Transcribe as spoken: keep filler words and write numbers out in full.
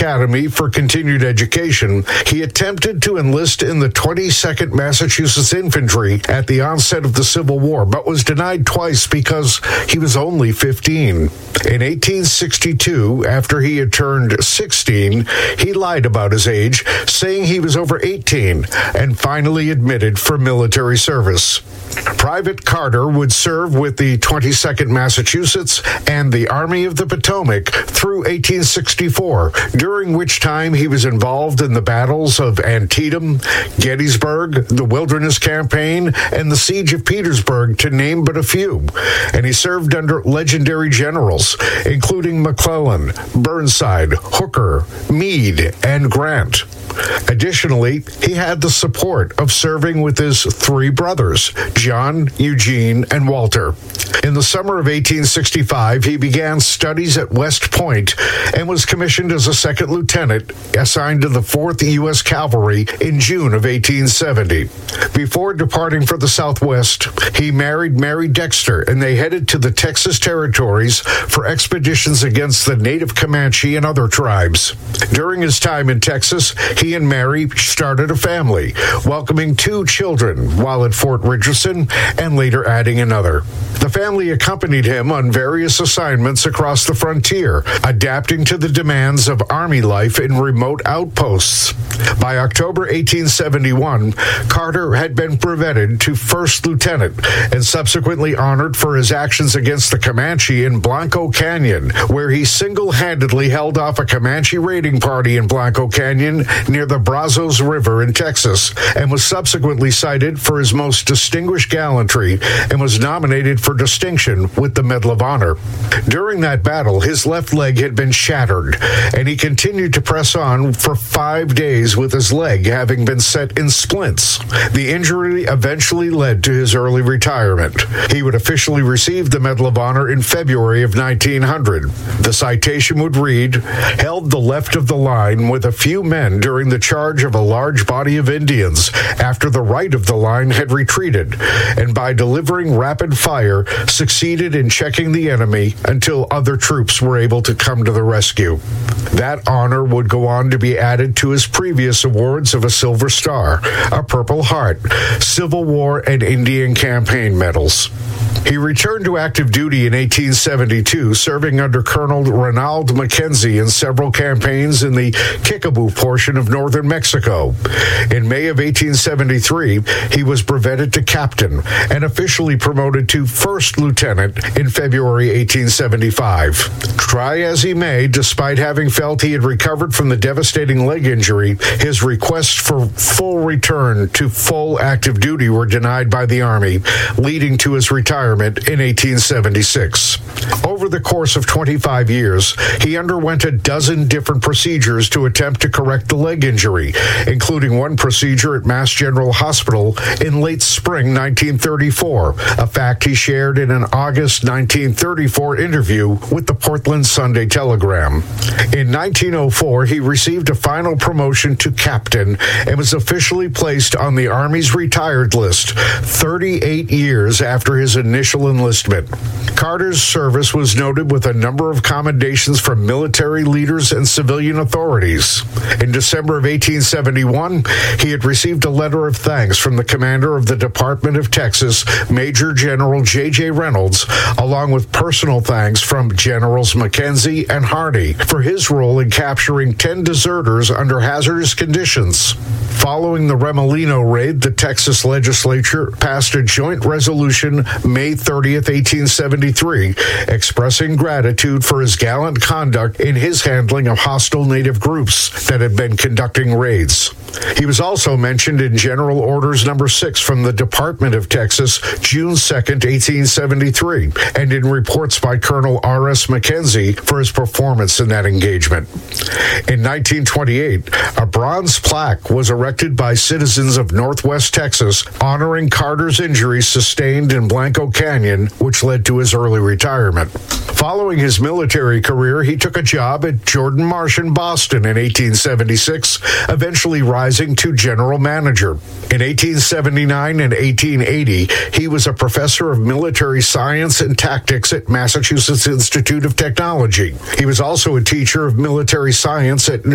Academy for continued education, he attempted to enlist in the twenty-second Massachusetts Infantry at the onset of the Civil War, but was denied twice because he was only fifteen. In eighteen sixty-two, after he had turned sixteen, he lied about his age, saying he was over eighteen, and finally admitted for military service. Private Carter would serve with the twenty-second Massachusetts and the Army of the Potomac through eighteen sixty-four, during which time he was involved in the battles of Antietam, Gettysburg, the Wilderness Campaign, and the Siege of Petersburg, to name but a few. And he served under legendary generals, including McClellan, Burnside, Hooker, Meade, and Grant. Additionally, he had the support of serving with his three brothers, John, Eugene, and Walter. In the summer of eighteen sixty-five, he began studies at West Point and was commissioned as a second lieutenant, assigned to the fourth U S Cavalry in June of eighteen seventy. Before departing for the Southwest, he married Mary Dexter, and they headed to the Texas territories for expeditions against the native Comanche and other tribes. During his time in Texas, he and Mary started a family, welcoming two children while at Fort Richardson and later adding another. The family accompanied him on various assignments across the frontier, adapting to the demands of Army life in remote outposts. By October eighteen seventy-one, Carter had been brevetted to first lieutenant and subsequently honored for his actions against the Comanche in Blanco Canyon, where he single-handedly held off a Comanche raiding party in Blanco Canyon near the Brazos River in Texas, and was subsequently cited for his most distinguished gallantry and was nominated for distinction with the Medal of Honor. During that battle, his left leg had been shattered, and he continued to press on for five days with his leg having been set in splints. The injury eventually led to his early retirement. He would officially receive the Medal of Honor in February of nineteen hundred. The citation would read, "Held the left of the line with a few men during the charge of a large body of Indians after the right of the line had retreated, and by delivering rapid fire, succeeded in checking the enemy until other troops were able to come to the rescue." That honor would go on to be added to his previous awards of a Silver Star, a Purple Heart, Civil War and Indian Campaign medals. He returned to active duty in eighteen seventy-two, serving under Colonel Ronald McKenzie in several campaigns in the Kickapoo portion of northern Mexico. In May of eighteen seventy-three, he was brevetted to captain and officially promoted to first lieutenant in February eighteen seventy-five. Try as he may, despite having felt he had recovered from the devastating leg injury, his requests for full return to full active duty were denied by the Army, leading to his retirement in eighteen seventy-six. Over the course of twenty-five years, he underwent a dozen different procedures to attempt to correct the leg injury, including one procedure at Mass General Hospital in late spring nineteen thirty-four, a fact he shared in an August nineteen thirty-four interview with the Portland Sunday Telegram. In nineteen oh four, he received a final promotion to captain and was officially placed on the Army's retired list thirty-eight years after his initial enlistment. Carter's service was noted with a number of commendations from military leaders and civilian authorities. In December of eighteen seventy-one, he had received a letter of thanks from the commander of the Department of Texas, Major General J J Reynolds, along with personal thanks from Generals McKenzie and Hardy for his role in capturing ten deserters under hazardous conditions. Following the Remolino raid, the Texas legislature passed a joint resolution May thirtieth, eighteen seventy-three, expressing gratitude for his gallant conduct in his handling of hostile native groups that had been conducting raids. He was also mentioned in General Orders Number six from the Department of Texas, June second, eighteen seventy-three, and in reports by Colonel R S McKenzie for his performance in that engagement. In nineteen twenty-eight, a bronze plaque was erected by citizens of Northwest Texas honoring Carter's injuries sustained in Blanco Canyon, which led to his early retirement. Following his military career, he took a job at Jordan Marsh in Boston in eighteen seventy-six, eventually rising to general manager. In eighteen seventy-nine and eighteen eighty, he was a professor of military science and tactics at Massachusetts Institute of Technology. He was also a teacher of military science at